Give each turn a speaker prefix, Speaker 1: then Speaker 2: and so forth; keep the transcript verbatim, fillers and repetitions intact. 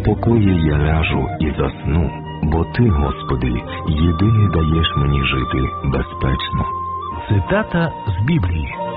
Speaker 1: В покої я ляжу і засну, бо Ти, Господи, єдиний даєш мені жити безпечно.
Speaker 2: Цитата з Біблії.